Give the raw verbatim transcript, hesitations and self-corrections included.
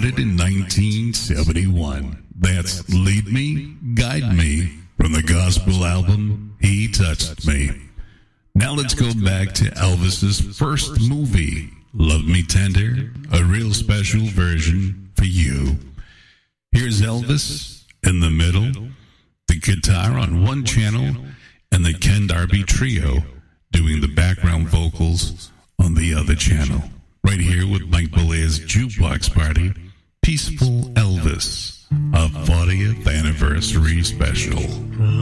recorded in nineteen seventy-one. That's Lead Me, Guide Me, from the gospel album, He Touched Me. Now let's go back to Elvis's first movie, Love Me Tender, a real special version for you. Here's Elvis in the middle, the guitar on one channel, and the Ken Darby Trio doing the background vocals on the other channel. Right here with Mike Bollea's Jukebox Party, Peaceful Elvis, a fortieth anniversary special.